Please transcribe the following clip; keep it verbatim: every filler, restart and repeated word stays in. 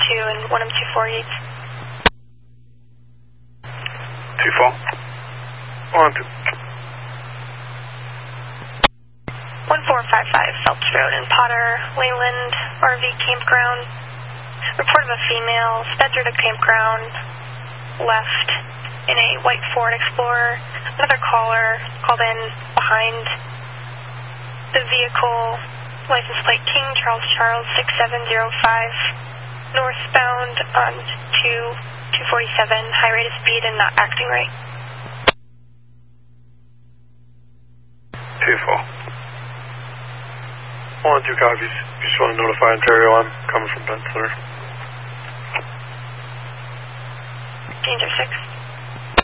two and one M two forty-eight. two four. one two. one four five five Phelps Road in Potter, Leyland, R V campground. Report of a female sped through the campground, left in a white Ford Explorer. Another caller called in behind the vehicle, license plate King Charles Charles six seven zero five, northbound on two two forty-seven, high rate of speed and not acting right. two four. One, two copies. You just want to notify Ontario I'm coming from Bent Center. Danger six.